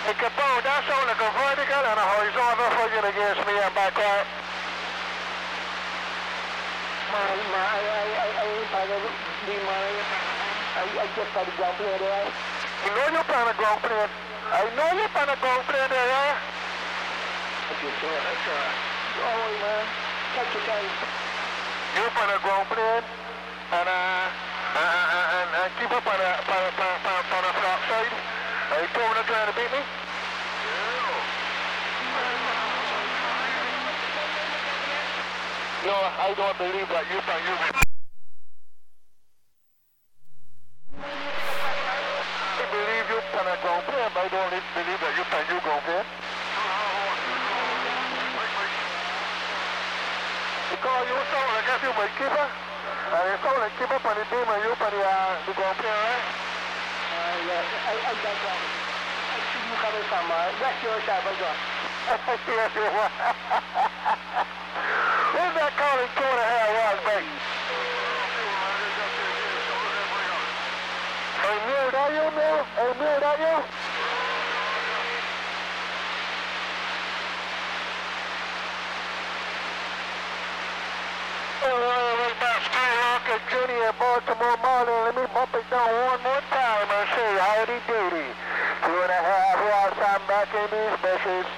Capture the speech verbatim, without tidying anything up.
Hey, Capone, that's on like a vertical and a horizontal figure against me and back right. Man, man, I, I, I, I ain't part of the man. I, I just had the ground plane there. You know you're playing a ground plane. I know you're playing a ground plane there, yeah? Okay, sure, sure. Don't worry, man. Take your time. You're playing a ground plane and, uh, and, and, and keep up on the, on the, on the, on the flat side. Are you probably not trying to beat me? No, I don't believe that you can use it. I believe you can a ground plane, but I don't believe that you can use ground plane. Because you sound like if you my keeper, and you sound like keeper on the beam and you on the, uh, the ground plane, right? Uh, yeah, I, I got that. I see you coming from, uh, that's your shot, but go. Yes, you are. Who's that calling two and a half was, baby? Hey, Neil, that you, Neil? Hey, Neil, that you? Oh, well, about Skywalker Junior Baltimore Marlin. Let me bump it down one more time and say howdy doody. Two and a half hours, I'm back in these meshes.